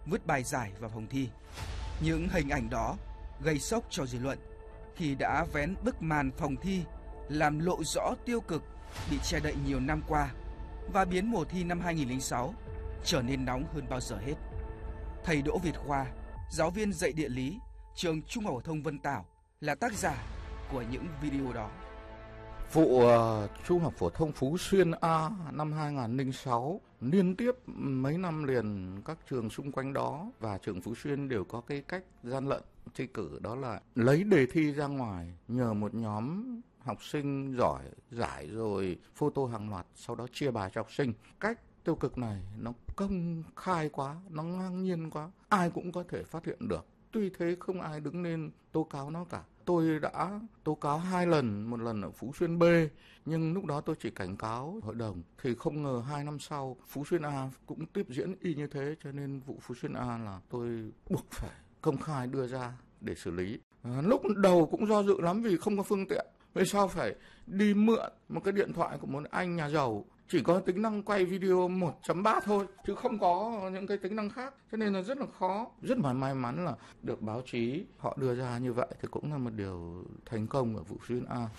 vứt bài giải vào phòng thi. Những hình ảnh đó gây sốc cho dư luận khi đã vén bức màn phòng thi, làm lộ rõ tiêu cực bị che đậy nhiều năm qua và biến mùa thi năm 2006 trở nên nóng hơn bao giờ hết. Thầy Đỗ Việt Khoa, giáo viên dạy địa lý, trường Trung học phổ thông Vân Tảo, là tác giả của những video đó. Vụ Trung học phổ thông Phú Xuyên A năm 2006, liên tiếp mấy năm liền các trường xung quanh đó và trường Phú Xuyên đều có cái cách gian lận thi cử, đó là lấy đề thi ra ngoài, nhờ một nhóm học sinh giỏi giải rồi photo hàng loạt, sau đó chia bài cho học sinh. Cách tiêu cực này nó công khai quá, nó ngang nhiên quá, ai cũng có thể phát hiện được. Tuy thế không ai đứng lên tố cáo nó cả. Tôi đã tố cáo 2 lần, một lần ở Phú Xuyên B, nhưng lúc đó tôi chỉ cảnh cáo hội đồng. Thì không ngờ 2 năm sau, Phú Xuyên A cũng tiếp diễn y như thế, cho nên vụ Phú Xuyên A là tôi buộc phải công khai đưa ra để xử lý. Lúc đầu cũng do dự lắm vì không có phương tiện. Vì sao phải đi mượn một cái điện thoại của một anh nhà giàu, chỉ có tính năng quay video 1.3 thôi, chứ không có những cái tính năng khác, cho nên là rất là khó. Rất là may mắn là được báo chí họ đưa ra như vậy thì cũng là một điều thành công ở vụ Xuyên A.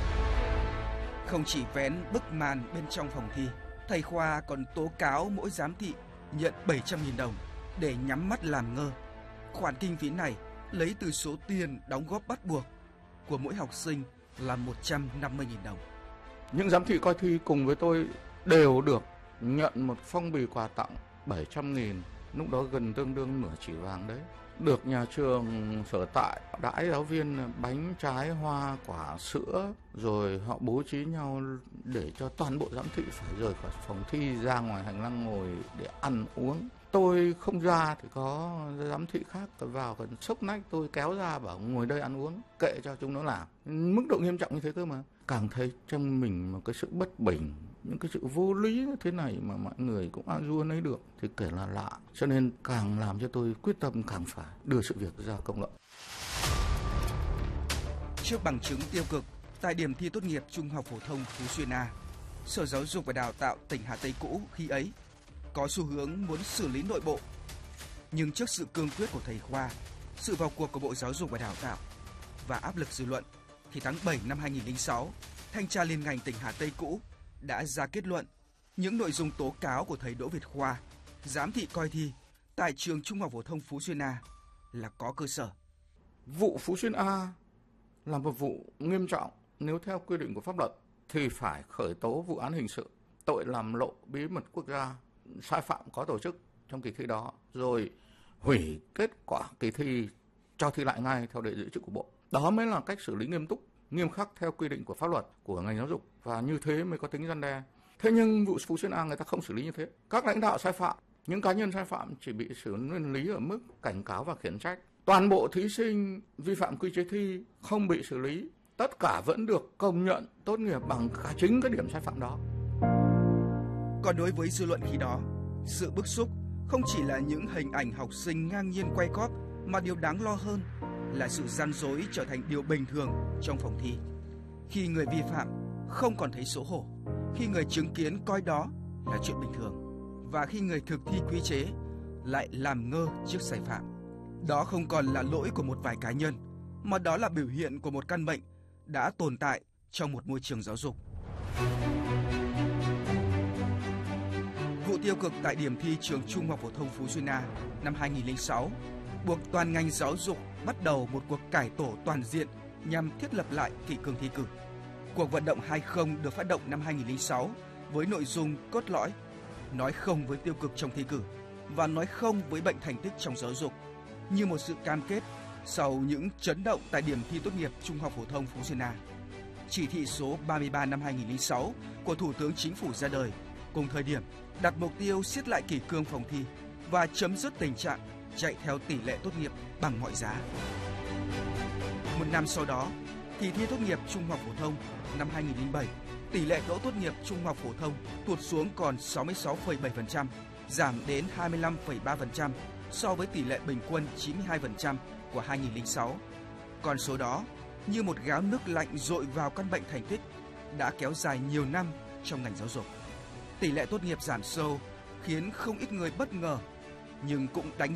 Không chỉ vén bức màn bên trong phòng thi, thầy Khoa còn tố cáo mỗi giám thị nhận 700.000 đồng để nhắm mắt làm ngơ. Khoản kinh phí này lấy từ số tiền đóng góp bắt buộc của mỗi học sinh là 150.000 đồng. Những giám thị coi thi cùng với tôi đều được nhận một phong bì quà tặng 700.000, lúc đó gần tương đương nửa chỉ vàng đấy. Được nhà trường sở tại đãi giáo viên bánh, trái, hoa, quả, sữa, rồi họ bố trí nhau để cho toàn bộ giám thị phải rời khỏi phòng thi ra ngoài hành lang ngồi để ăn uống. Tôi không ra thì có giám thị khác vào còn sốc nách tôi kéo ra bảo ngồi đây ăn uống, kệ cho chúng nó làm. Mức độ nghiêm trọng như thế cơ mà. Càng thấy trong mình một cái sự bất bình, những cái sự vô lý như thế này mà mọi người cũng a dua lấy được thì kể là lạ. Cho nên càng làm cho tôi quyết tâm càng phải đưa sự việc ra công luận. Trước bằng chứng tiêu cực tại điểm thi tốt nghiệp Trung học phổ thông Phú Xuyên A, Sở Giáo dục và Đào tạo tỉnh Hà Tây cũ khi ấy có xu hướng muốn xử lý nội bộ. Nhưng trước sự cương quyết của thầy Khoa, sự vào cuộc của Bộ Giáo dục và Đào tạo và áp lực dư luận, thì tháng 7 năm 2006, Thanh tra Liên ngành tỉnh Hà Tây cũ đã ra kết luận những nội dung tố cáo của thầy Đỗ Việt Khoa, giám thị coi thi tại trường Trung học phổ thông Phú Xuyên A là có cơ sở. Vụ Phú Xuyên A là một vụ nghiêm trọng, nếu theo quy định của pháp luật thì phải khởi tố vụ án hình sự, tội làm lộ bí mật quốc gia, sai phạm có tổ chức trong kỳ thi đó, rồi hủy kết quả kỳ thi, cho thi lại ngay theo đề dự trữ của Bộ. Đó mới là cách xử lý nghiêm túc, nghiêm khắc theo quy định của pháp luật của ngành giáo dục, và như thế mới có tính răn đe. Thế nhưng vụ Phú Xuyên A người ta không xử lý như thế. Các lãnh đạo sai phạm, những cá nhân sai phạm chỉ bị xử lý ở mức cảnh cáo và khiển trách. Toàn bộ thí sinh vi phạm quy chế thi không bị xử lý, tất cả vẫn được công nhận tốt nghiệp bằng cả chính cái điểm sai phạm đó. Còn đối với dư luận khi đó, sự bức xúc không chỉ là những hình ảnh học sinh ngang nhiên quay cóp, mà điều đáng lo hơn là sự gian dối trở thành điều bình thường trong phòng thi. Khi người vi phạm không còn thấy xấu hổ, khi người chứng kiến coi đó là chuyện bình thường, và khi người thực thi quy chế lại làm ngơ trước sai phạm. Đó không còn là lỗi của một vài cá nhân, mà đó là biểu hiện của một căn bệnh đã tồn tại trong một môi trường giáo dục. Vụ tiêu cực tại điểm thi trường Trung học phổ thông Phú Xuyên A năm 2006 buộc toàn ngành giáo dục bắt đầu một cuộc cải tổ toàn diện nhằm thiết lập lại kỷ cương thi cử. Cuộc vận động 20 được phát động năm 2006 với nội dung cốt lõi: nói không với tiêu cực trong thi cử và nói không với bệnh thành tích trong giáo dục, như một sự cam kết sau những chấn động tại điểm thi tốt nghiệp Trung học phổ thông Phú Xuyên A. Chỉ thị số 33 năm 2006 của Thủ tướng Chính phủ ra đời, cùng thời điểm đặt mục tiêu siết lại kỷ cương phòng thi và chấm dứt tình trạng chạy theo tỷ lệ tốt nghiệp bằng mọi giá. Một năm sau đó, kỳ thi tốt nghiệp Trung học phổ thông năm 2007, tỷ lệ đỗ tốt nghiệp Trung học phổ thông tụt xuống còn 66,7%, giảm đến 25,3% so với tỷ lệ bình quân 92% của 2006. Con số đó như một gáo nước lạnh dội vào căn bệnh thành tích đã kéo dài nhiều năm trong ngành giáo dục. Tỷ lệ tốt nghiệp giảm sâu khiến không ít người bất ngờ, nhưng cũng đánh